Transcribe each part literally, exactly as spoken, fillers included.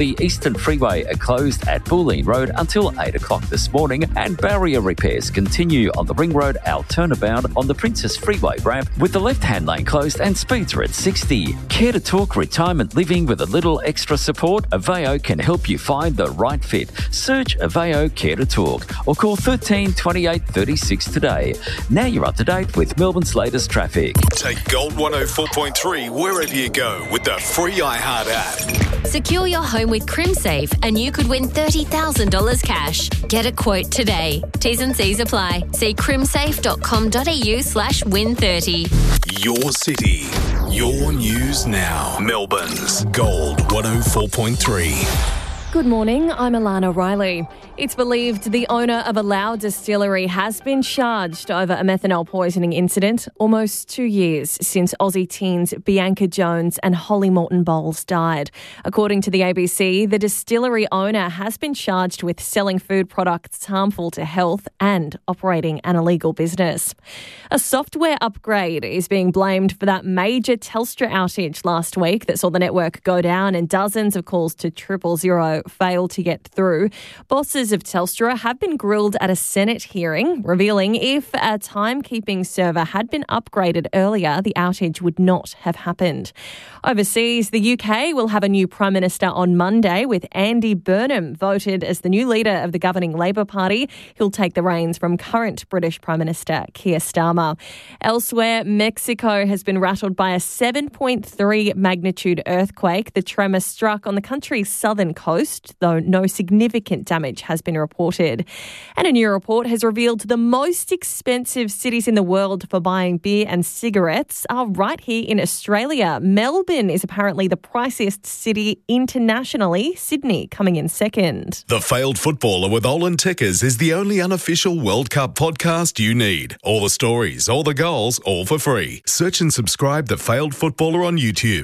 The Eastern Freeway are closed at Bulleen Road until eight o'clock this morning, and barrier repairs continue on the Ring Road out turnabout on the Princess Freeway ramp, with the left-hand lane closed and speeds are at sixty. Care to talk retirement living with a little extra support? Aveo can help you find the right fit. Search Aveo Care to Talk or call thirteen twenty-eight thirty-six today. Now you're up to date with Melbourne's latest traffic. Take Gold one oh four point three wherever you go with the free iHeart app. Secure your home with CrimSafe and you could win thirty thousand dollars cash. Get a quote today. T's and C's apply. See crimsafe.com.au slash win thirty. Your city, your news now. Melbourne's Gold one oh four point three. Good morning, I'm Alana Riley. It's believed the owner of a Lau distillery has been charged over a methanol poisoning incident almost two years since Aussie teens Bianca Jones and Holly Morton Bowles died. According to the A B C, the distillery owner has been charged with selling food products harmful to health and operating an illegal business. A software upgrade is being blamed for that major Telstra outage last week that saw the network go down and dozens of calls to triple zero failed to get through. Bosses of Telstra have been grilled at a Senate hearing, revealing if a timekeeping server had been upgraded earlier, the outage would not have happened. Overseas, the U K will have a new Prime Minister on Monday, with Andy Burnham voted as the new leader of the governing Labor Party. He'll take the reins from current British Prime Minister Keir Starmer. Elsewhere, Mexico has been rattled by a seven point three magnitude earthquake. The tremor struck on the country's southern coast, though no significant damage has been reported. And a new report has revealed the most expensive cities in the world for buying beer and cigarettes are right here in Australia. Melbourne is apparently the priciest city internationally, Sydney coming in second. The Failed Footballer with Olin Tickers is the only unofficial World Cup podcast you need. All the stories, all the goals, all for free. Search and subscribe The Failed Footballer on YouTube.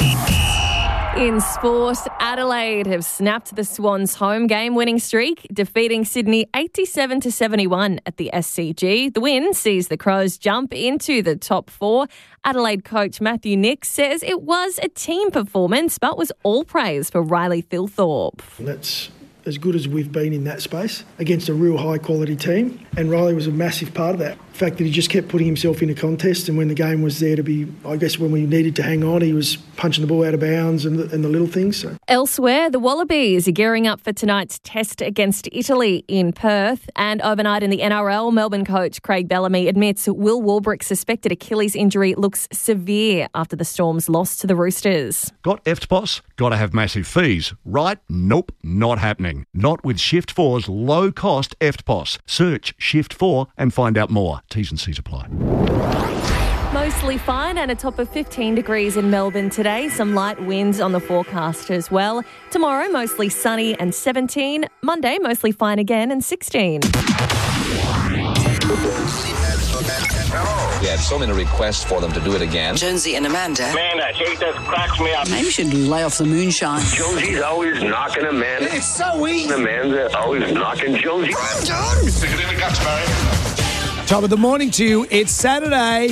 In sport, Adelaide have snapped the Swans' home game winning streak, defeating Sydney eighty-seven to seventy-one at the S C G. The win sees the Crows jump into the top four. Adelaide coach Matthew Nick says it was a team performance, but was all praise for Riley Thilthorpe. That's as good as we've been in that space against a real high-quality team, and Riley was a massive part of that. The fact that he just kept putting himself in a contest, and when the game was there to be, I guess when we needed to hang on, he was punching the ball out of bounds and the, and the little things. So. Elsewhere, the Wallabies are gearing up for tonight's test against Italy in Perth, and overnight in the N R L, Melbourne coach Craig Bellamy admits Will Warbrick's suspected Achilles injury looks severe after the Storm's loss to the Roosters. Got E F T P O S? Got to have massive fees, right? Nope, not happening. Not with Shift four's low-cost E F T P O S. Search Shift four and find out more. T's and C's apply. Mostly fine and a top of fifteen degrees in Melbourne today. Some light winds on the forecast as well. Tomorrow, mostly sunny and seventeen. Monday, mostly fine again and sixteen. We had so many requests for them to do it again. Jonesy and Amanda. Man, that shit just cracks me up. Maybe you should lay off the moonshine. Jonesy's always knocking Amanda. It's so easy. Amanda always knocking Jonesy. I'm done. Stick it in the guts, Barry. Top of the morning to you. It's Saturday.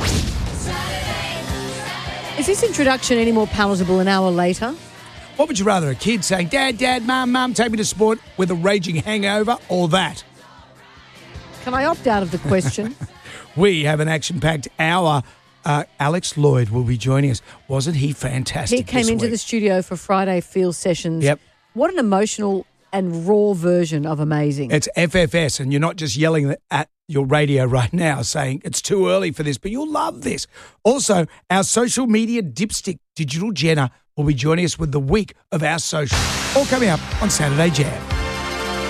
Is this introduction any more palatable an hour later? What would you rather, a kid saying, Dad, Dad, Mum, Mum, take me to sport with a raging hangover, or that? Can I opt out of the question? We have an action-packed hour. Uh, Alex Lloyd will be joining us. Wasn't he fantastic He came this into week? the studio for Friday Field Sessions. Yep. What an emotional and raw version of amazing. It's F F S, and you're not just yelling at your radio right now saying it's too early for this, but you'll love this. Also, our social media dipstick, Digital Jenna, will be joining us with the week of our social. All coming up on Saturday Jam.